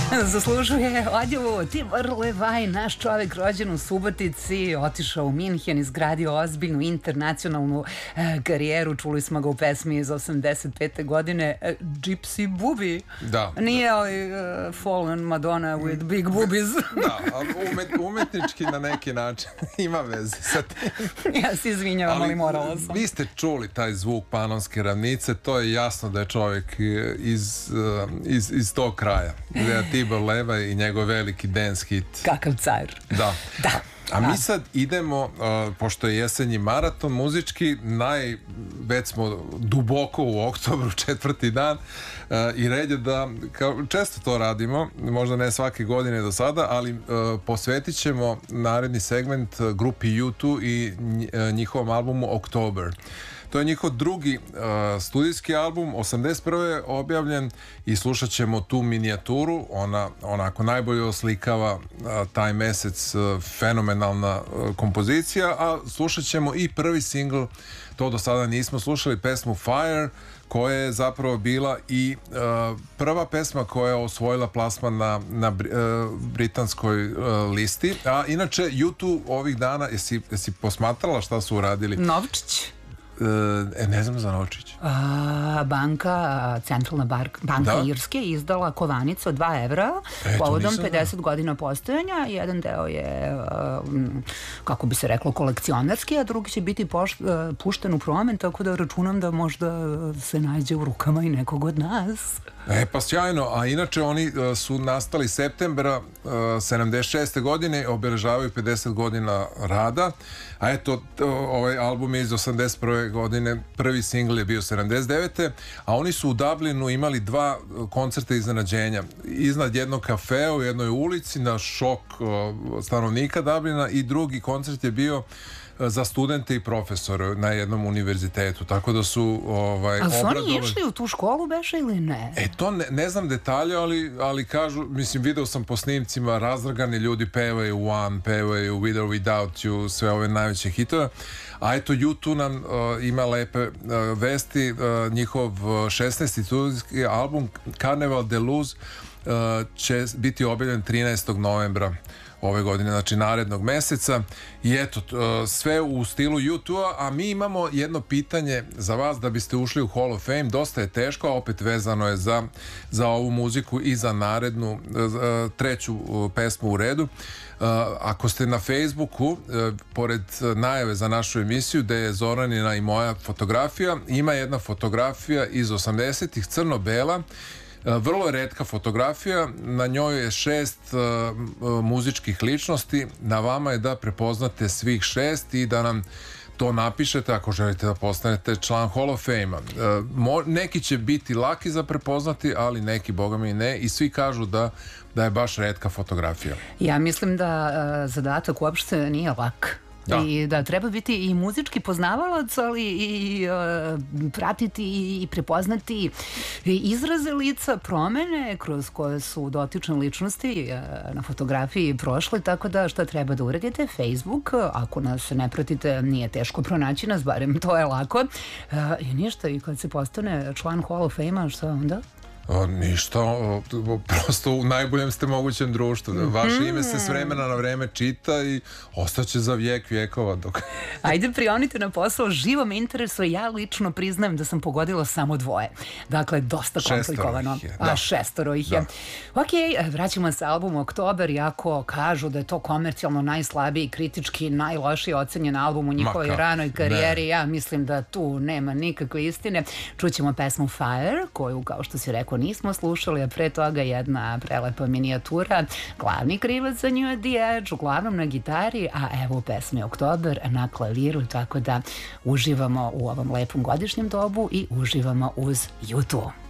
Zaslužuje odjevu Tibor Levaj, naš čovjek rođen u Subotici, otišao u Minhen, izgradio ozbiljnu internacionalnu karijeru. Čuli smo ga u pesmi iz 85. godine Gypsy Booby. Da. Nije Fallen Madonna with big boobies. Da, ali umetnički na neki način ima veze sa tim. Ja se izvinjavam, ali morala sam. Vi ste čuli taj zvuk Panonske ravnice, to je jasno da je čovjek iz tog kraja. Gde je Tibor Levaj i njegov veliki dance hit. Kakav car. Da. Da. A mi sad idemo, pošto je jesenji maraton muzički, već smo duboko u oktobru, 4. dan, i red je da, kao često to radimo, možda ne svake godine do sada, ali posvetit ćemo naredni segment grupi U2 i njihovom albumu October. To je njihov drugi studijski album, 81. je objavljen i slušat ćemo tu minijaturu, ona onako najbolje oslikava taj mesec, fenomenalna kompozicija, a slušat ćemo i prvi singl, to do sada nismo slušali, pesmu Fire, koja je zapravo bila i prva pesma koja je osvojila plasman na britanskoj listi, a inače U2 ovih dana, jesi posmatrala šta su uradili? Novčić. Ne znam za Novčić. Centralna banka Irske izdala kovanicu od 2 evra povodom 50 godina postojanja. Jedan deo je, kako bi se reklo, kolekcionarski, a drugi će biti pušten u promen, tako da računam da možda se nađe u rukama i nekog od nas. Pa sjajno, a inače oni su nastali septembra 76. godine, obeležavaju 50 godina rada, a eto, ovaj album je iz 81. godine, prvi singl je bio 79. a oni su u Dublinu imali 2 koncerta iznenađenja, iznad jednog kafea u jednoj ulici na šok stanovnika Dublina, i drugi koncert je bio za studente i profesore na jednom univerzitetu, tako da su ali su oni išli u tu školu beše ili ne? To ne znam detalje, ali kažu, mislim, video sam po snimcima, razdragani ljudi pevaju One, pevaju With or Without You, sve ove najveće hitove. A eto, U2 nam ima lepe vesti, njihov 16. studijski album Carnaval de Luz će biti objavljen 13. novembra ove godine, znači narednog meseca, i eto, sve u stilu U2, a mi imamo jedno pitanje za vas da biste ušli u Hall of Fame. Dosta je teško, a opet vezano je za ovu muziku i za narednu, treću pesmu u redu. Ako ste na Facebooku, pored najave za našu emisiju gde je Zoranina i moja fotografija, ima jedna fotografija iz 80-ih, crno-bela, vrlo retka fotografija, na njoj je 6 muzičkih ličnosti. Na vama je da prepoznate svih 6 i da nam to napišete ako želite da postanete član Hall of Fame-a. Neki će biti laki za prepoznati, ali neki, boga mi, ne, i svi kažu da je baš retka fotografija. Ja mislim da zadatak uopšte nije lak. Da. I da treba biti i muzički poznavalac, ali i pratiti i prepoznati izraze lica, promene kroz koje su dotične ličnosti na fotografiji prošle, tako da šta treba da uradite? Facebook, ako nas ne pratite, nije teško pronaći nas, barem to je lako. I ništa, i kad se postane član Hall of Fame-a, šta onda? Ništa, prosto u najboljem ste mogućem društvu. Vaše ime se s vremena na vreme čita i ostaće za vijek vijekova. Ajde, prionite na posao, živo me interesuje. Ja lično priznajem da sam pogodila samo 2. Dakle, dosta komplikovano. 6 ih je. Ok, vraćamo se albumu Oktober, iako kažu da je to komercijalno najslabiji, kritički najlošiji ocenjen album u njihovoj ranoj karijeri. Ja mislim da tu nema nikakve istine. Čućemo pesmu Fire, koju, kao što si rekao, nismo slušali, a pre toga jedna prelepa minijatura. Glavni krivac za nju je The Edge, uglavnom na gitari, a evo pesme Oktober na klaviru, tako da uživamo u ovom lepom godišnjem dobu i uživamo uz U2.